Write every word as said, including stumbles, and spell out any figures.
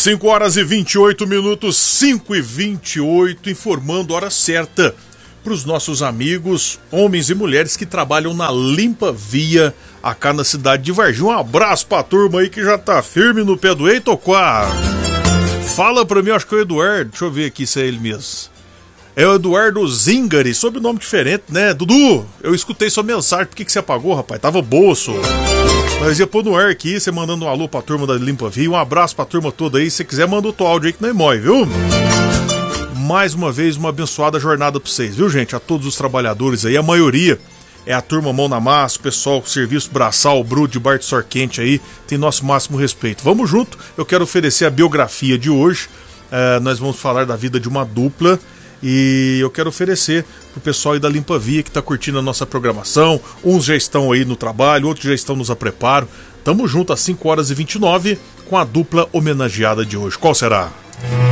cinco horas e vinte e oito minutos, cinco e vinte e oito, informando a hora certa para os nossos amigos, homens e mulheres que trabalham na Limpa Via, acá na cidade de Varginha. Um abraço pra turma aí que já tá firme no pé do Eito Quá. Fala pra mim, acho que é o Eduardo, deixa eu ver aqui se é ele mesmo. É o Eduardo Zingari, sobrenome diferente, né? Dudu, eu escutei sua mensagem, por que, que você apagou, rapaz? Tava bolso. Mas ia pôr no ar aqui, você mandando um alô pra turma da Limpa Via, um abraço pra turma toda aí, se você quiser manda o teu áudio aí que não é mói, viu? Mais uma vez, uma abençoada jornada pra vocês, viu, gente? A todos os trabalhadores aí, a maioria é a turma mão na massa, o pessoal, serviço braçal, Bruto de Bar de Sorquente aí, tem nosso máximo respeito. Vamos junto, eu quero oferecer a biografia de hoje, uh, nós vamos falar da vida de uma dupla, e eu quero oferecer pro pessoal aí da Limpa Via que tá curtindo a nossa programação. Uns já estão aí no trabalho, outros já estão nos a preparo. Tamo junto às cinco horas e vinte e nove com a dupla homenageada de hoje. Qual será?